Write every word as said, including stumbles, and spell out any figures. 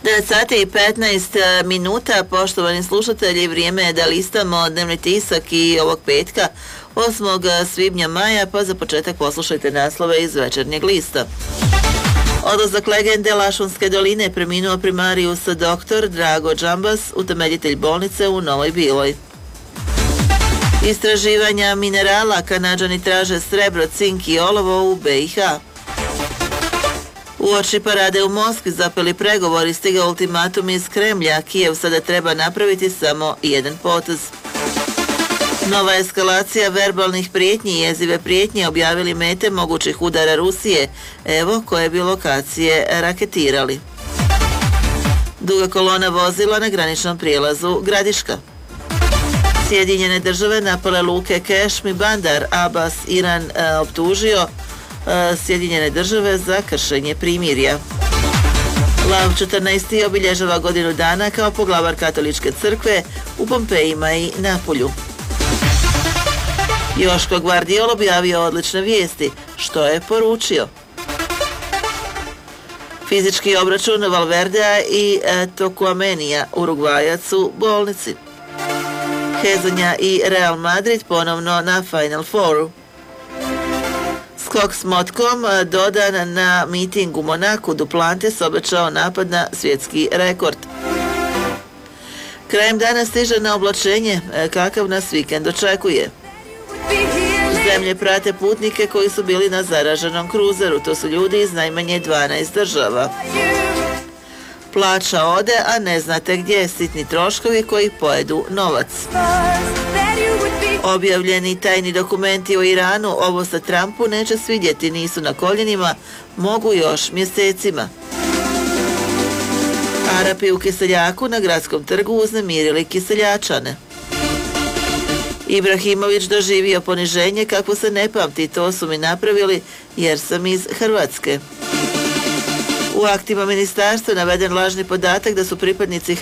devet sati i petnaest minuta, poštovani slušatelji, vrijeme je da listamo dnevni tisak i ovog petka, osmog svibnja maja, pa za početak poslušajte naslove iz Večernjeg lista. Odlazak legende Lašunske doline preminuo primarius doktor Drago Džambas, utemeljitelj bolnice u Novoj Biloj. Istraživanja minerala, Kanađani traže srebro, cink i olovo u be i ha. Uoči parade u Moskvi zapeli pregovori, stigao ultimatum iz Kremlja, Kijev sada treba napraviti samo jedan potez. Nova eskalacija verbalnih prijetnji i jezive prijetnje objavili mete mogućih udara Rusije, evo koje bi lokacije raketirali. Duga kolona vozila na graničnom prijelazu Gradiška. Sjedinjene države napale luke Kešm i Bandar, Abbas Iran e, optužio e, Sjedinjene države za kršenje primirja. Lav četrnaesti obilježava godinu dana kao poglavar katoličke crkve u Pompejima i Napulju. Joško Gvardiol objavio odlične vijesti, što je poručio. Fizički obračun Valverdea i e, Tokuamenija, Urugvajac u bolnici. Hezonja i Real Madrid ponovno na Final Fouru. Skok s motkom dodan na miting u Monaku, Duplantis obećao napad na svjetski rekord. Krajem dana stiže na oblačenje, kakav nas vikend očekuje. Zemlje prate putnike koji su bili na zaraženom kruzeru, to su ljudi iz najmanje dvanaest država. Plaća ode, a ne znate gdje, sitni troškovi koji pojedu novac. Objavljeni tajni dokumenti o Iranu, ovo sa Trumpu neće svidjeti, nisu na koljenima, mogu još mjesecima. Arapi u Kiseljaku na gradskom trgu uznemirili Kiseljačane. Ibrahimović doživio poniženje kako se ne pamti, to su mi napravili jer sam iz Hrvatske. U aktima ministarstva naveden lažni podatak da su pripadnici